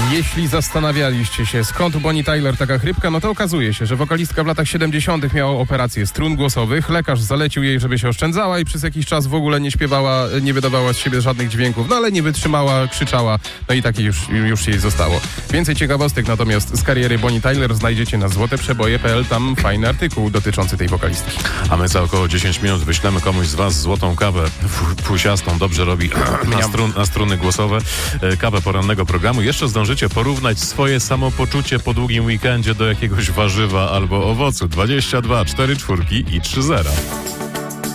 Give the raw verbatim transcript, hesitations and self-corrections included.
Jeśli zastanawialiście się, skąd u Bonnie Tyler taka chrypka, no to okazuje się, że wokalistka w latach siedemdziesiątych miała operację strun głosowych. Lekarz zalecił jej, żeby się oszczędzała i przez jakiś czas w ogóle nie śpiewała, nie wydawała z siebie żadnych dźwięków, no ale nie wytrzymała, krzyczała, no i takie już, już jej zostało. Więcej ciekawostek natomiast z kariery Bonnie Tyler znajdziecie na złoteprzeboje kropka p l, tam fajny artykuł dotyczący tej wokalistki. A my za około dziesięć minut wyślemy komuś z was złotą kawę pusiastą, dobrze robi na, strun, na struny głosowe, kawę porannego programu. Jeszcze zdążycie porównać swoje samopoczucie po długim weekendzie do jakiegoś warzywa albo owocu. dwadzieścia dwa, cztery czwórki i trzy zera.